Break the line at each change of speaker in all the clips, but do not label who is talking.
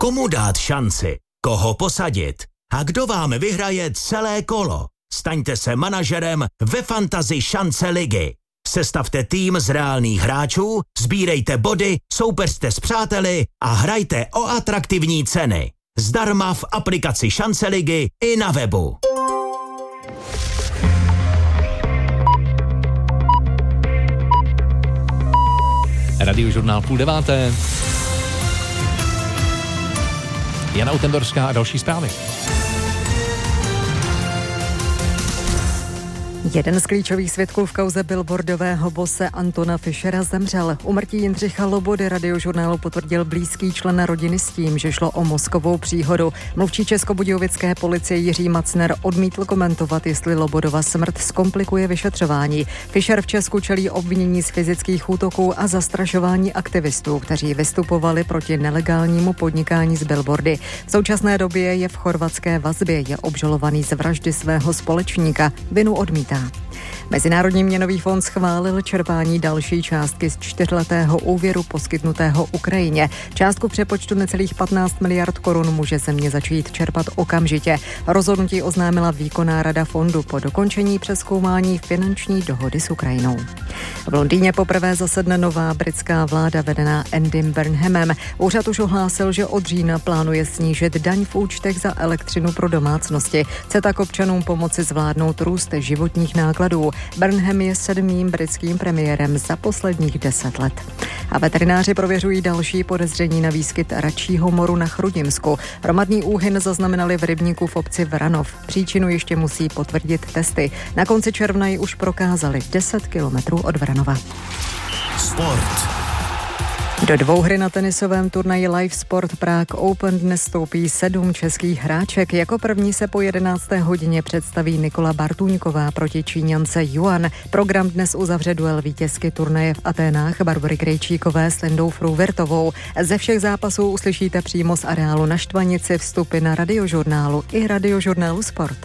Komu dát šanci? Koho posadit? A kdo vám vyhraje celé kolo? Staňte se manažerem ve Fantasy šance ligy. Sestavte tým z reálných hráčů, sbírejte body, soupeřte s přáteli a hrajte o atraktivní ceny. Zdarma v aplikaci Šance ligy i na webu.
Radiožurnál 8:30. Jana Utendorská a další zprávy.
Jeden z klíčových svědků v kauze billboardového bose Antona Fischera zemřel. Úmrtí Jindřicha Lobody Radiožurnálu potvrdil blízký člen rodiny s tím, že šlo o mozkovou příhodu. Mluvčí českobudějovické policie Jiří Macner odmítl komentovat, jestli Lobodova smrt zkomplikuje vyšetřování. Fischer v Česku čelí obvinění z fyzických útoků a zastrašování aktivistů, kteří vystupovali proti nelegálnímu podnikání s billboardy. V současné době je v chorvatské vazbě, je obžalovaný z vraždy svého společníka. Vinu odmítá. Mezinárodní měnový fond schválil čerpání další částky z 4letého úvěru poskytnutého Ukrajině. Částku přepočtu necelých 15 miliard korun může země začít čerpat okamžitě. Rozhodnutí oznámila výkonná rada fondu po dokončení přezkoumání finanční dohody s Ukrajinou. V Londýně poprvé zasedne nová britská vláda vedená Andym Burnhamem. Úřad už ohlásil, že od října plánuje snížit daň v účtech za elektřinu pro domácnosti. Chce tak občanům pomoci zvládnout růst životních nákladů. Burnham je 7. britským premiérem za posledních 10 let. A veterináři prověřují další podezření na výskyt račího moru na Chrudimsku. Hromadný úhyn zaznamenali v rybníku v obci Vranov. Příčinu ještě musí potvrdit testy. Na konci června ji už prokázali 10 kilometrů od Vranova.
Sport.
Do dvouhry na tenisovém turnaji Live Sport Prague Open dnes stoupí 7 českých hráček. Jako první se po 11. hodině představí Nikola Bartuňková proti Číňance Yuan. Program dnes uzavře duel vítězky turnaje v Aténách Barbory Krejčíkové s Lindou Fruvertovou. Ze všech zápasů uslyšíte přímo z areálu na Štvanici vstupy na Radiožurnálu i Radiožurnálu Sport.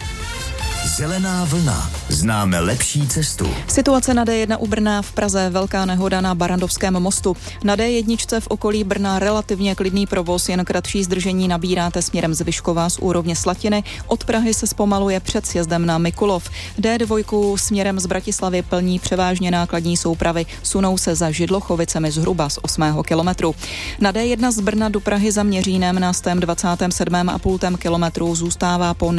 Zelená vlna. Známe lepší cestu.
Situace na D1 u Brna, v Praze velká nehoda na Barrandovském mostu. Na D1 v okolí Brna relativně klidný provoz, jen kratší zdržení nabíráte směrem z Vyškova z úrovně Slatiny. Od Prahy se zpomaluje před sjezdem na Mikulov. D2 směrem z Bratislavy plní převážně nákladní soupravy. Sunou se za Židlochovicemi zhruba z 8. kilometru. Na D1 z Brna do Prahy za Měřínem na 27,5 kilometru zůstává po